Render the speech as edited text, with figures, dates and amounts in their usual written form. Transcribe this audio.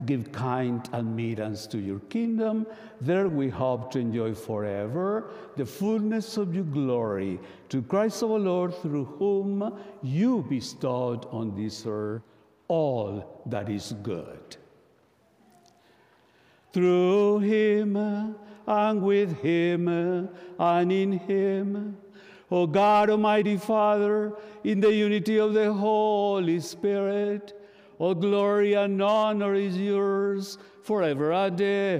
Give kind admittance to your kingdom. There we hope to enjoy forever the fullness of your glory. To Christ our Lord, through whom you bestowed on this earth all that is good. Through him, and with him, and in him, O God, Almighty Father, in the unity of the Holy Spirit, all glory and honor is yours forever and ever.